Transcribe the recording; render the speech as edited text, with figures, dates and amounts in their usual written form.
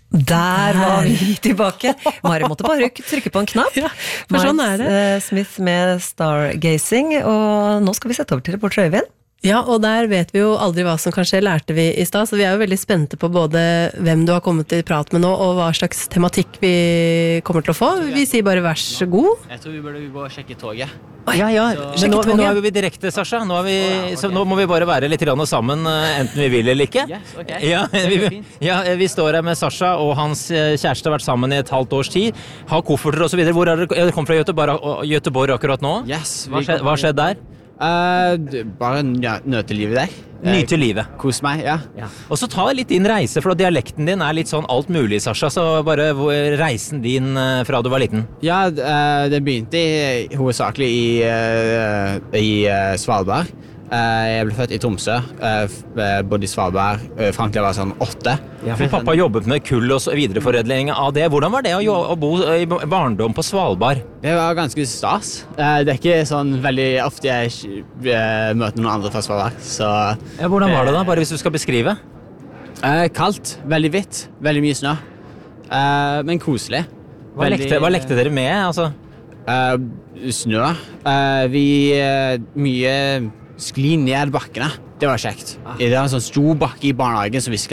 Der var vi tilbake. Mari måtte bare trykke på en knapp. Ja, for sånn er det. Smith med Stargazing, og nå skal vi sette over til reporter Øyvind. Ja, og der vet vi jo aldri hva som kan skje, lærte vi i stad, så vi er jo veldig spente på både hvem du har kommet i prat med nå, og hva slags tematikk vi kommer til å få. Vi sier bare vær så god. Jeg tror vi burde gå og sjekke toget. Ja, men nå er vi direkte, Sasha. Så nå må vi bare være litt grann sammen, enten vi vil eller ikke. Yes, ok. Vi står her med Sasha, og hans kjæreste har vært sammen i et halvt års tid. Har kofferter og så videre. Hvor er dere kommet fra Göteborg akkurat nå? Yes. Hva skjedde der? Bare nøte livet der. Nyte livet. Kos meg, ja. Og så ta litt din reise, for dialekten din er litt sånn alt mulig, Sasha, så bare reisen din fra du var liten. Ja, det begynte hovedsakelig i Svalbard. Jeg ble født i Tromsø, bodde i Svalbard, frem til jeg var sånn 8. Ja, for pappa jobbet med kull og videreforedling av det. Hvordan var det å bo i barndom på Svalbard? Det var ganske stas. Det ikke sånn veldig ofte jeg møter noen andre fra Svalbard, så... Ja, hvordan var det da, bare hvis du skal beskrive? Kaldt, veldig hvitt, veldig mye snø, men koselig. Hva lekte dere med, altså? Snø. Mye skli ned bakkene. Det var kjekt. Det var en sånn stor bakke i barnehagen som vi